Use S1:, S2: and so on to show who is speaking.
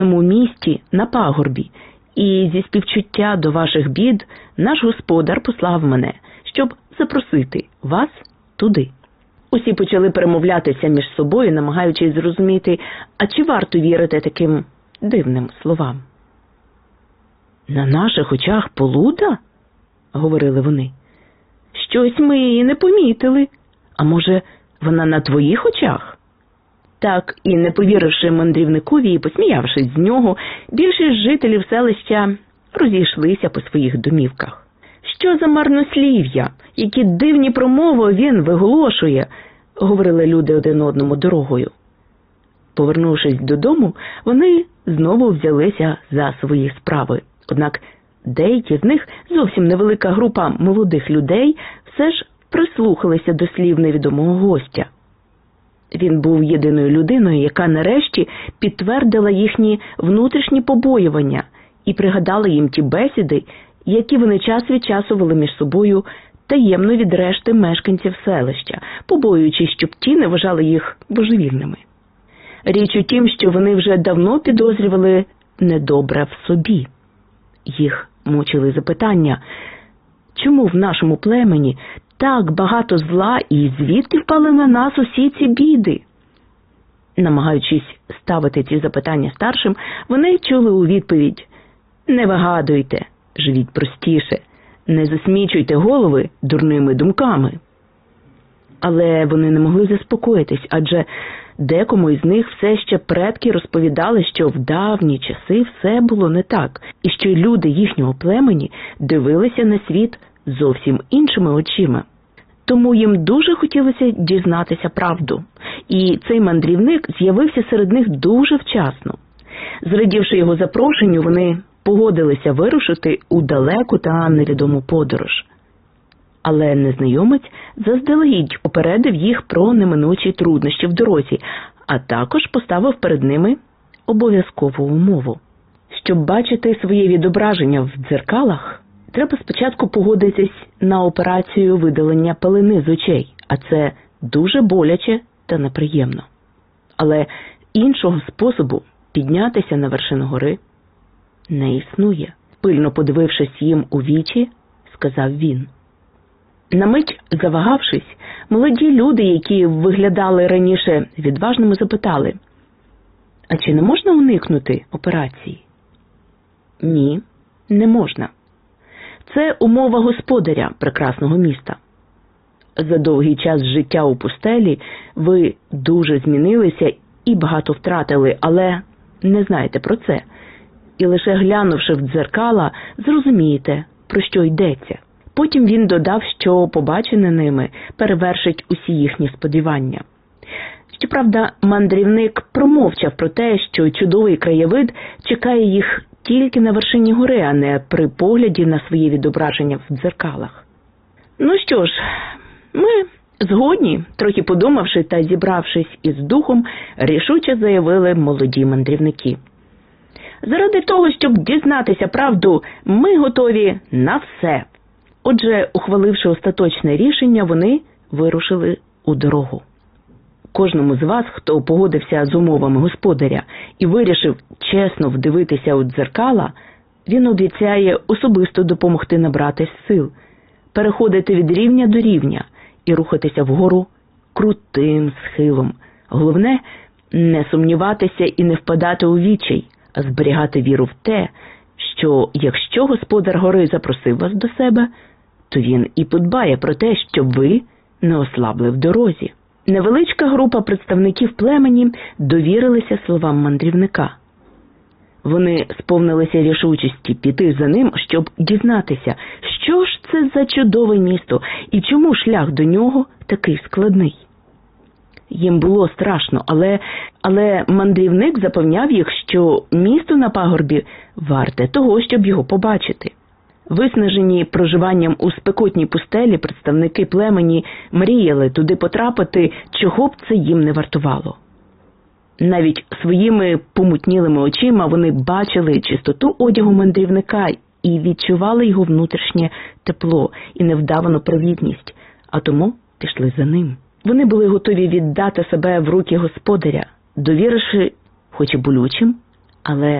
S1: місті на пагорбі, і зі співчуття до ваших бід наш господар послав мене, щоб запросити вас туди». Усі почали перемовлятися між собою, намагаючись зрозуміти, а чи варто вірити таким дивним словам. «На наших очах полуда?» – говорили вони. «Щось ми її не помітили. А може, вона на твоїх очах?» Так, і не повіривши мандрівникові і посміявшись з нього, більшість жителів селища розійшлися по своїх домівках. «Що за марнослів'я? Які дивні промови він виголошує!» – говорили люди один одному дорогою. Повернувшись додому, вони знову взялися за свої справи. Однак деякі з них, зовсім невелика група молодих людей, все ж прислухалися до слів невідомого гостя. Він був єдиною людиною, яка нарешті підтвердила їхні внутрішні побоювання і пригадала їм ті бесіди, які вони час від часу вели між собою таємно від решти мешканців селища, побоюючись, щоб ті не вважали їх божевільними. Річ у тім, що вони вже давно підозрювали недобре в собі. Їх мучили запитання, чому в нашому племені так багато зла і звідки впали на нас усі ці біди? Намагаючись ставити ці запитання старшим, вони чули у відповідь: «Не вигадуйте, живіть простіше, не засмічуйте голови дурними думками». Але вони не могли заспокоїтись, адже декому із них все ще предки розповідали, що в давні часи все було не так, і що й люди їхнього племені дивилися на світ зовсім іншими очима. Тому їм дуже хотілося дізнатися правду, і цей мандрівник з'явився серед них дуже вчасно. Зрадівши його запрошенню, вони погодилися вирушити у далеку та невідому подорож. Але незнайомець заздалегідь попередив їх про неминучі труднощі в дорозі, а також поставив перед ними обов'язкову умову. Щоб бачити своє відображення в дзеркалах, треба спочатку погодитись на операцію видалення пелени з очей, а це дуже боляче та неприємно. Але іншого способу піднятися на вершину гори не існує. Пильно подивившись їм у вічі, сказав він. На мить завагавшись, молоді люди, які виглядали раніше відважними, запитали: «А чи не можна уникнути операції?» «Ні, не можна. Це умова господаря прекрасного міста. За довгий час життя у пустелі ви дуже змінилися і багато втратили, але не знаєте про це. І лише глянувши в дзеркала, зрозумієте, про що йдеться». Потім він додав, що побачене ними перевершить усі їхні сподівання. Щоправда, мандрівник промовчав про те, що чудовий краєвид чекає їх тільки на вершині гори, а не при погляді на своє відображення в дзеркалах. «Ну що ж, ми згодні», – трохи подумавши та зібравшись із духом, рішуче заявили молоді мандрівники. «Заради того, щоб дізнатися правду, ми готові на все». Отже, ухваливши остаточне рішення, вони вирушили у дорогу. Кожному з вас, хто погодився з умовами господаря і вирішив чесно вдивитися у дзеркала, він обіцяє особисто допомогти набратись сил, переходити від рівня до рівня і рухатися вгору крутим схилом. Головне – не сумніватися і не впадати у відчай, а зберігати віру в те, що якщо господар гори запросив вас до себе, то він і подбає про те, щоб ви не ослабли в дорозі. Невеличка група представників племені довірилися словам мандрівника. Вони сповнилися рішучості піти за ним, щоб дізнатися, що ж це за чудове місто і чому шлях до нього такий складний. Їм було страшно, але мандрівник запевняв їх, що місто на пагорбі варте того, щоб його побачити. Виснажені проживанням у спекотній пустелі, представники племені мріяли туди потрапити, чого б це їм не вартувало. Навіть своїми помутнілими очима вони бачили чистоту одягу мандрівника і відчували його внутрішнє тепло і невдавану привітність, а тому пішли за ним. Вони були готові віддати себе в руки господаря, довіривши, хоч і болючим, Але